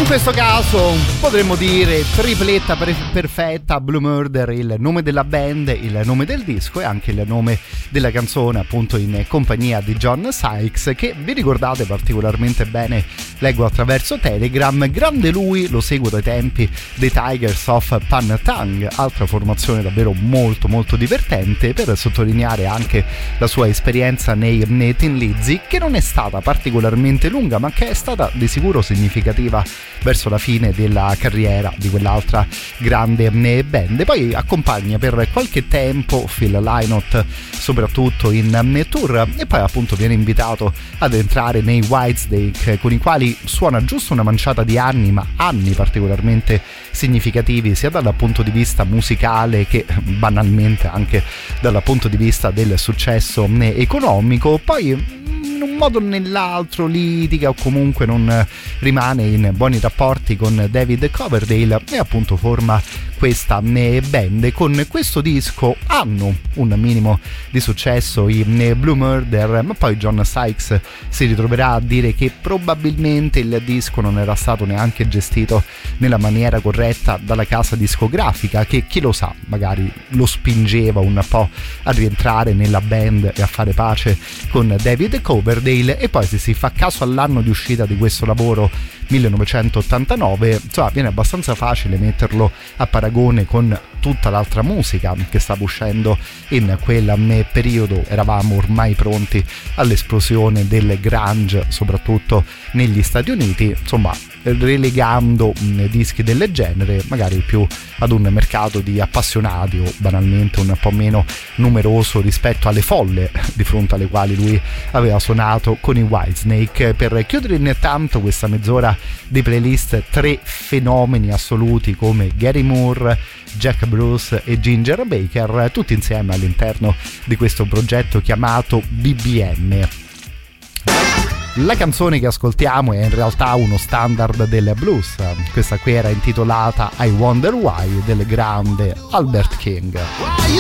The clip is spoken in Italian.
In questo caso potremmo dire tripletta perfetta, Blue Murder, il nome della band, il nome del disco e anche il nome della canzone, appunto in compagnia di John Sykes, che vi ricordate particolarmente bene, leggo attraverso Telegram, grande lui, lo seguo dai tempi dei Tigers of Pantang, altra formazione davvero molto molto divertente, per sottolineare anche la sua esperienza nei Thin Lizzy, che non è stata particolarmente lunga ma che è stata di sicuro significativa verso la fine della carriera di quell'altra grande band. Poi accompagna per qualche tempo Phil Lynott soprattutto in tour e poi appunto viene invitato ad entrare nei Whitesnake, con i quali suona giusto una manciata di anni, ma anni particolarmente significativi sia dal punto di vista musicale che banalmente anche dal punto di vista del successo economico. Poi in un modo o nell'altro litiga o comunque non rimane in buoni rapporti con David Coverdale e appunto forma questa band. Con questo disco hanno un minimo di successo i Blue Murder, ma poi John Sykes si ritroverà a dire che probabilmente il disco non era stato neanche gestito nella maniera corretta dalla casa discografica, che chi lo sa magari lo spingeva un po' a rientrare nella band e a fare pace con David Coverdale. E poi se si fa caso all'anno di uscita di questo lavoro, 1989, insomma viene abbastanza facile metterlo a paragone con tutta l'altra musica che stava uscendo in quel periodo. Eravamo ormai pronti all'esplosione del grunge, soprattutto negli Stati Uniti, insomma relegando dischi del genere magari più ad un mercato di appassionati o banalmente un po' meno numeroso rispetto alle folle di fronte alle quali lui aveva suonato con i Whitesnake. Per chiudere intanto questa mezz'ora di playlist, tre fenomeni assoluti come Gary Moore, Jack Bruce e Ginger Baker, tutti insieme all'interno di questo progetto chiamato BBM. La canzone che ascoltiamo è in realtà uno standard del blues, questa qui era intitolata I Wonder Why del grande Albert King.